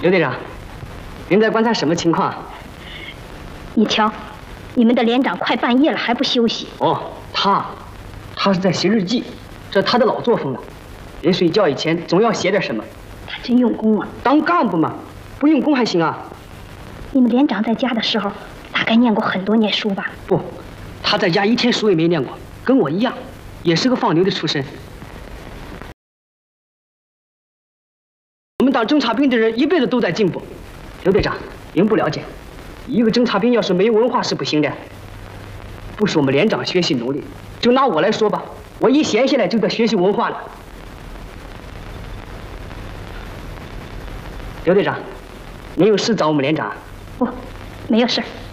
刘队长，您在观察什么情况？ 你瞧，你们的连长快半夜了还不休息。 哦，他是在写日记，这是他的老作风了。临睡觉以前总要写点什么。 他真用功啊！ 当干部嘛，不用功还行啊。 你们连长在家的时候，大概念过很多年书吧？ 不，他在家一天书也没念过，跟我一样，也是个放牛的出身。我们当侦察兵的人一辈子都在进步。刘队长，您不了解，一个侦察兵要是没文化是不行的。不是我们连长学习努力，就拿我来说吧，我一闲下来就在学习文化了。刘队长，您有事找我们连长？ 不，没有事。